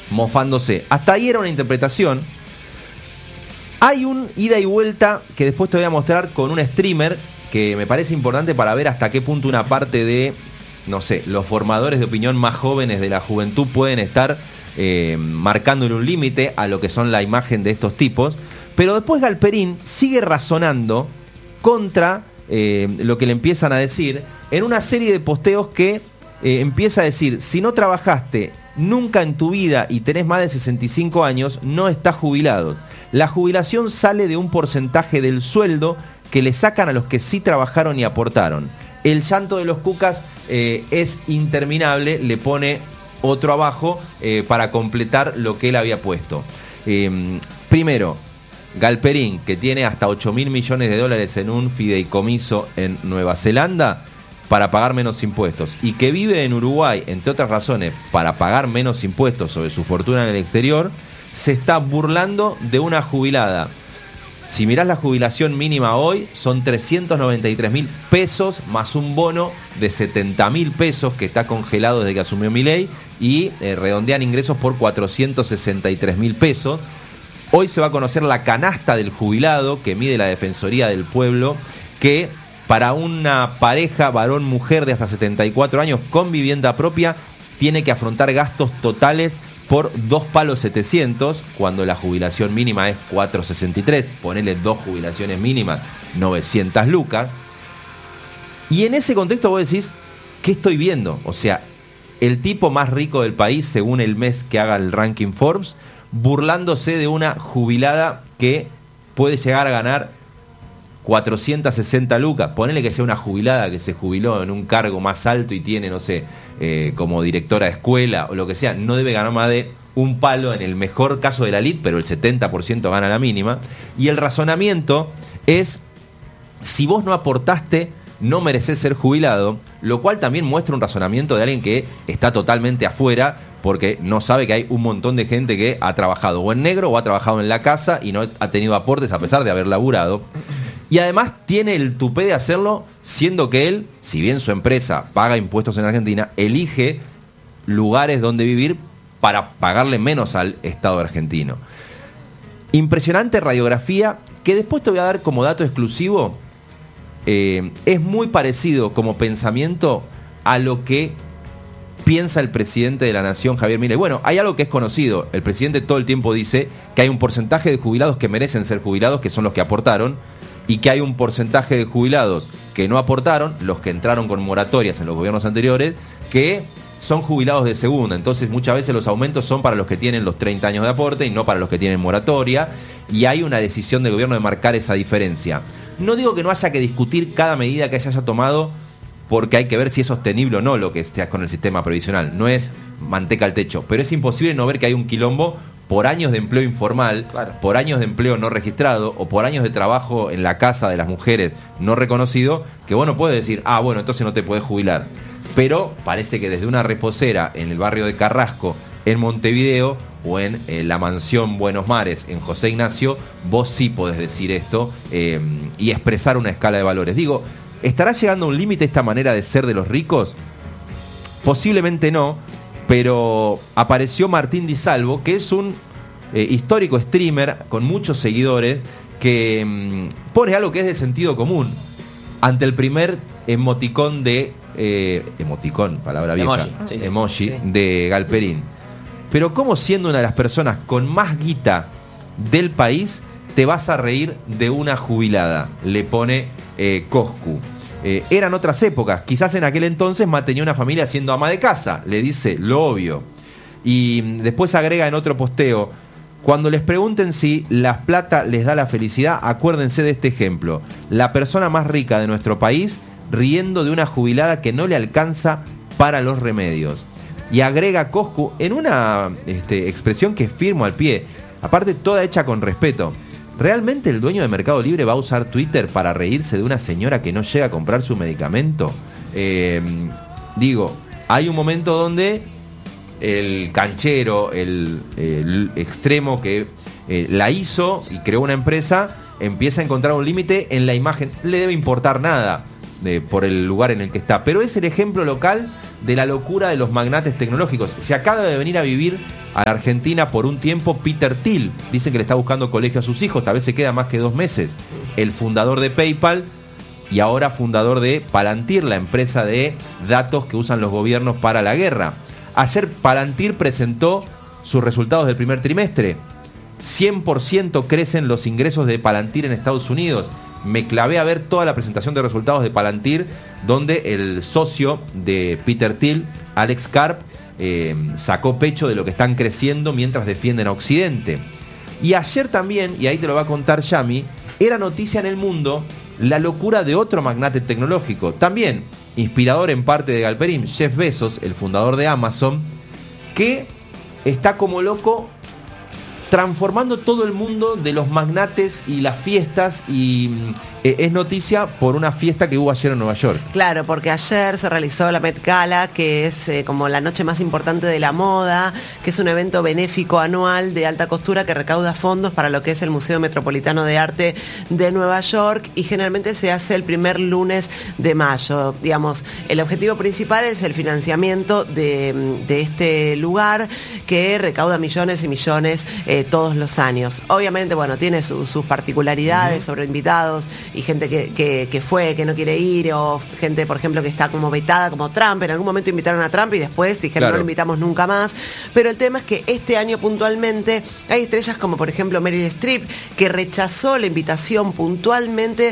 mofándose. Hasta ahí era una interpretación. Hay un ida y vuelta que después te voy a mostrar con un streamer que me parece importante para ver hasta qué punto una parte de, no sé, los formadores de opinión más jóvenes de la juventud pueden estar marcándole un límite a lo que son la imagen de estos tipos. Pero después Galperín sigue razonando contra lo que le empiezan a decir en una serie de posteos que empieza a decir: si no trabajaste nunca en tu vida y tenés más de 65 años, no estás jubilado. La jubilación sale de un porcentaje del sueldo que le sacan a los que sí trabajaron y aportaron. El llanto de los cucas es interminable, le pone otro abajo para completar lo que él había puesto. Primero, Galperín, que tiene hasta 8.000 millones de dólares en un fideicomiso en Nueva Zelanda para pagar menos impuestos, y que vive en Uruguay, entre otras razones, para pagar menos impuestos sobre su fortuna en el exterior, se está burlando de una jubilada. Si mirás la jubilación mínima hoy, son 393.000 pesos más un bono de 70.000 pesos que está congelado desde que asumió Milei, y redondean ingresos por 463.000 pesos. Hoy se va a conocer la canasta del jubilado que mide la Defensoría del Pueblo, que para una pareja varón-mujer de hasta 74 años con vivienda propia tiene que afrontar gastos totales por 2.700.000, cuando la jubilación mínima es 463, ponele 2 jubilaciones mínimas, 900 lucas. Y en ese contexto vos decís, ¿qué estoy viendo? O sea, el tipo más rico del país, según el mes que haga el ranking Forbes, burlándose de una jubilada que puede llegar a ganar 460 lucas. Ponele que sea una jubilada que se jubiló en un cargo más alto y tiene, no sé, como directora de escuela o lo que sea, no debe ganar más de un palo en el mejor caso de la elite, pero el 70% gana la mínima. Y el razonamiento es: si vos no aportaste, no merecés ser jubilado, lo cual también muestra un razonamiento de alguien que está totalmente afuera, porque no sabe que hay un montón de gente que ha trabajado o en negro o ha trabajado en la casa y no ha tenido aportes a pesar de haber laburado. Y además tiene el tupé de hacerlo, siendo que él, si bien su empresa paga impuestos en Argentina, elige lugares donde vivir para pagarle menos al Estado argentino. Impresionante radiografía, que después te voy a dar como dato exclusivo. Es muy parecido como pensamiento a lo que piensa el presidente de la Nación, Javier Milei. Bueno, hay algo que es conocido. El presidente todo el tiempo dice que hay un porcentaje de jubilados que merecen ser jubilados, que son los que aportaron, y que hay un porcentaje de jubilados que no aportaron, los que entraron con moratorias en los gobiernos anteriores, que son jubilados de segunda. Entonces muchas veces los aumentos son para los que tienen los 30 años de aporte y no para los que tienen moratoria, y hay una decisión del gobierno de marcar esa diferencia. No digo que no haya que discutir cada medida que se haya tomado, porque hay que ver si es sostenible o no lo que esté con el sistema previsional. No es manteca al techo, pero es imposible no ver que hay un quilombo por años de empleo informal, claro, por años de empleo no registrado o por años de trabajo en la casa de las mujeres no reconocido, que vos no podés decir, bueno, entonces no te podés jubilar. Pero parece que desde una reposera en el barrio de Carrasco, en Montevideo, o en la mansión Buenos Mares, en José Ignacio, vos sí podés decir esto y expresar una escala de valores. Digo, ¿estará llegando a un límite esta manera de ser de los ricos? Posiblemente no, pero apareció Martín Di Salvo, que es un histórico streamer con muchos seguidores, que pone algo que es de sentido común ante el primer emoticón de... emoticón, palabra vieja, emoji, sí, de Galperín. Pero ¿cómo, siendo una de las personas con más guita del país, te vas a reír de una jubilada? Le pone Coscu. Eran otras épocas, quizás en aquel entonces mantenía una familia siendo ama de casa, le dice lo obvio. Y después agrega en otro posteo: cuando les pregunten si la plata les da la felicidad, acuérdense de este ejemplo: la persona más rica de nuestro país riendo de una jubilada que no le alcanza para los remedios. Y agrega Coscu en una expresión que firmo al pie, aparte toda hecha con respeto: ¿realmente el dueño de Mercado Libre va a usar Twitter para reírse de una señora que no llega a comprar su medicamento? Digo, hay un momento donde el canchero, el extremo que la hizo y creó una empresa, empieza a encontrar un límite en la imagen. Le debe importar nada por el lugar en el que está. Pero es el ejemplo local de la locura de los magnates tecnológicos. Se acaba de venir a vivir a la Argentina por un tiempo Peter Thiel. Dicen que le está buscando colegio a sus hijos, tal vez se queda más que 2 meses. El fundador de PayPal y ahora fundador de Palantir, la empresa de datos que usan los gobiernos para la guerra. Ayer Palantir presentó sus resultados del primer trimestre. 100% crecen los ingresos de Palantir en Estados Unidos. Me clavé a ver toda la presentación de resultados de Palantir, donde el socio de Peter Thiel, Alex Karp, sacó pecho de lo que están creciendo mientras defienden a Occidente. Y ayer también, y ahí te lo va a contar Yami, era noticia en el mundo la locura de otro magnate tecnológico, también inspirador en parte de Galperín, Jeff Bezos, el fundador de Amazon, que está como loco transformando todo el mundo de los magnates y las fiestas, y es noticia por una fiesta que hubo ayer en Nueva York. Claro, porque ayer se realizó la Met Gala, que es como la noche más importante de la moda, que es un evento benéfico anual de alta costura que recauda fondos para lo que es el Museo Metropolitano de Arte de Nueva York, y generalmente se hace el primer lunes de mayo. Digamos, el objetivo principal es el financiamiento de este lugar que recauda millones y millones todos los años. Obviamente, bueno, tiene sus particularidades sobre invitados y gente que fue, que no quiere ir, o gente, por ejemplo, que está como vetada, como Trump. En algún momento invitaron a Trump y después dijeron claro, no lo invitamos nunca más. Pero el tema es que este año puntualmente hay estrellas como, por ejemplo, Meryl Streep, que rechazó la invitación puntualmente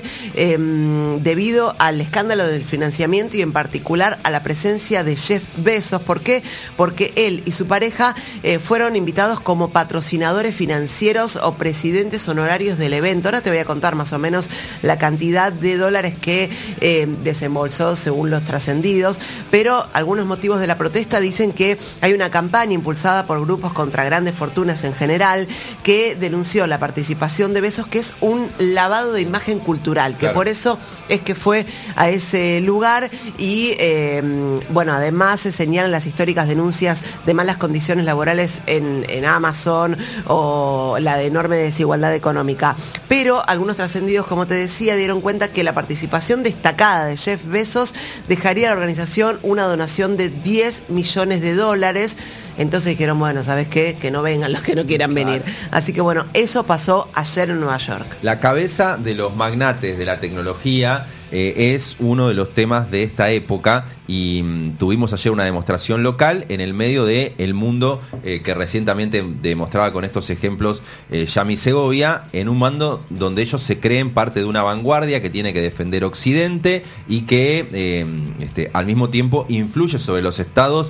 debido al escándalo del financiamiento y en particular a la presencia de Jeff Bezos. ¿Por qué? Porque él y su pareja fueron invitados como patrocinadores financieros o presidentes honorarios del evento. Ahora te voy a contar más o menos la cantidad de dólares que desembolsó según los trascendidos, pero algunos motivos de la protesta dicen que hay una campaña impulsada por grupos contra grandes fortunas en general que denunció la participación de Bezos, que es un lavado de imagen cultural, que claro, por eso es que fue a ese lugar. Y bueno, además se señalan las históricas denuncias de malas condiciones laborales en Amazon o la de enorme desigualdad económica. Pero algunos trascendidos, como te decía, dieron cuenta que la participación destacada de Jeff Bezos dejaría a la organización una donación de $10 millones. Entonces dijeron, bueno, ¿sabes qué? Que no vengan los que no quieran venir. Así que bueno, eso pasó ayer en Nueva York. La cabeza de los magnates de la tecnología es uno de los temas de esta época, y tuvimos ayer una demostración local en el medio del mundo que recientemente demostraba con estos ejemplos Yami Segovia, en un mundo donde ellos se creen parte de una vanguardia que tiene que defender Occidente y que al mismo tiempo influye sobre los estados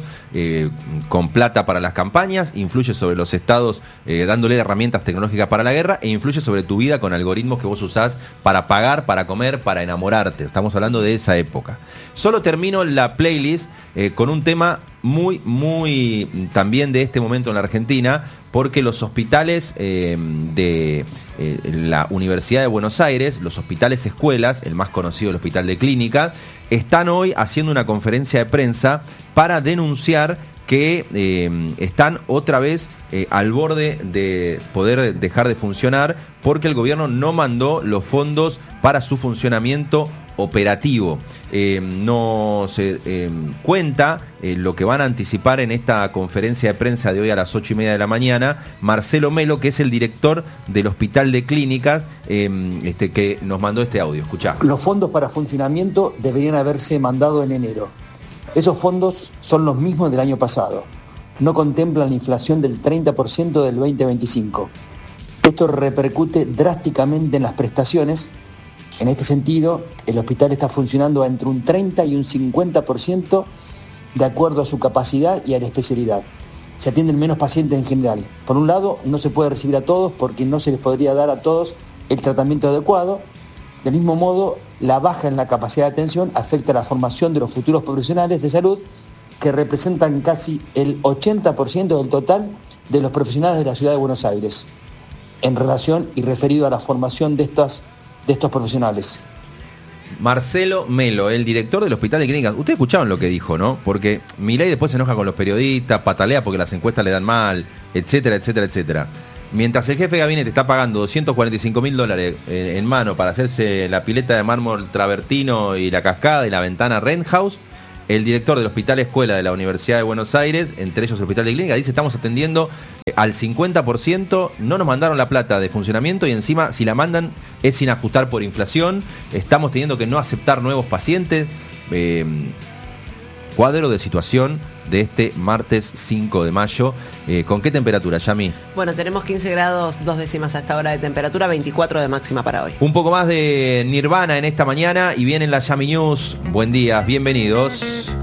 con plata para las campañas, influye sobre los estados dándole herramientas tecnológicas para la guerra, e influye sobre tu vida con algoritmos que vos usás para pagar, para comer, para enamorarte. Estamos hablando de esa época. Solo termino la playlist con un tema muy también de este momento en la Argentina, porque los hospitales de la Universidad de Buenos Aires, los hospitales escuelas, el más conocido, el Hospital de Clínicas, están hoy haciendo una conferencia de prensa para denunciar que están otra vez al borde de poder dejar de funcionar, porque el gobierno no mandó los fondos para su funcionamiento operativo. No se cuenta lo que van a anticipar en esta conferencia de prensa de hoy a las 8:30 de la mañana Marcelo Melo, que es el director del Hospital de Clínicas, que nos mandó este audio. Escuchá. Los fondos para funcionamiento deberían haberse mandado en enero. Esos fondos son los mismos del año pasado. No contemplan la inflación del 30% del 2025. Esto repercute drásticamente en las prestaciones. En este sentido, el hospital está funcionando entre un 30 y un 50% de acuerdo a su capacidad y a la especialidad. Se atienden menos pacientes en general. Por un lado, no se puede recibir a todos porque no se les podría dar a todos el tratamiento adecuado. Del mismo modo, la baja en la capacidad de atención afecta a la formación de los futuros profesionales de salud, que representan casi el 80% del total de los profesionales de la ciudad de Buenos Aires, en relación y referido a la formación de estos profesionales. Marcelo Melo, el director del Hospital de Clínicas. Ustedes escucharon lo que dijo, ¿no? Porque Milei después se enoja con los periodistas, patalea porque las encuestas le dan mal, etcétera, etcétera, etcétera. Mientras el jefe de gabinete está pagando $245.000 en mano para hacerse la pileta de mármol travertino y la cascada y la ventana Renthouse, el director del Hospital Escuela de la Universidad de Buenos Aires, entre ellos el Hospital de Clínica, dice: estamos atendiendo al 50%, no nos mandaron la plata de funcionamiento y encima si la mandan es sin ajustar por inflación, estamos teniendo que no aceptar nuevos pacientes. Cuadro de situación de este martes 5 de mayo. ¿Con qué temperatura, Yami? Bueno, tenemos 15 grados 2 décimas a esta hora de temperatura, 24 de máxima para hoy. Un poco más de Nirvana en esta mañana y vienen las Yami News. Buen día, bienvenidos.